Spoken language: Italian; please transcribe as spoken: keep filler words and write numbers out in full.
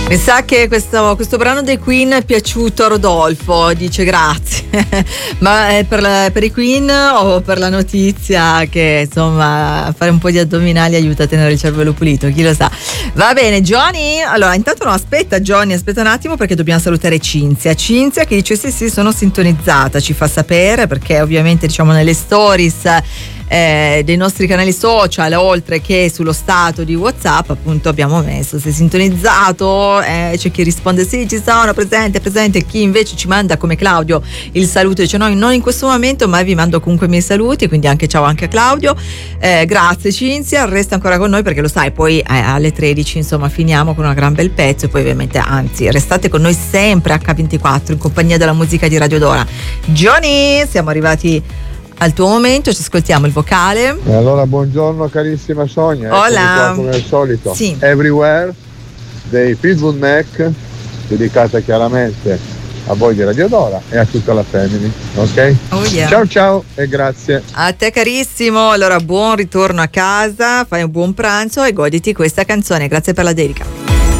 Mi sa che questo, questo brano dei Queen è piaciuto a Rodolfo, dice grazie. Ma è per, la, per i Queen o per la notizia che insomma fare un po' di addominali aiuta a tenere il cervello pulito, chi lo sa. Va bene, Johnny, allora intanto no, aspetta Johnny, aspetta un attimo perché dobbiamo salutare Cinzia. Cinzia che dice sì sì sono sintonizzata, ci fa sapere perché ovviamente diciamo nelle stories Eh, dei nostri canali social oltre che sullo stato di WhatsApp appunto abbiamo messo sei sintonizzato, eh, c'è chi risponde sì ci sono presente presente, chi invece ci manda come Claudio il saluto dice no non in questo momento ma vi mando comunque i miei saluti, quindi anche ciao anche a Claudio, eh, grazie Cinzia, resta ancora con noi perché lo sai poi eh, alle tredici insomma finiamo con una gran bel pezzo e poi ovviamente anzi restate con noi sempre acca ventiquattro in compagnia della musica di Radio Dora. Johnny, siamo arrivati al tuo momento, ci ascoltiamo il vocale. E allora buongiorno carissima Sonia. Hola. Come al solito. Sì. Everywhere dei Fleetwood Mac, dedicata chiaramente a voi di Radio Dora e a tutta la family, ok? Oh yeah. Ciao ciao e grazie. A te carissimo, allora buon ritorno a casa, fai un buon pranzo e goditi questa canzone, grazie per la dedica.